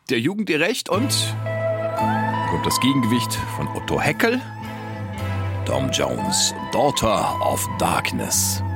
der Jugend ihr Recht und kommt das Gegengewicht von Otto Heckel, Tom Jones, Daughter of Darkness.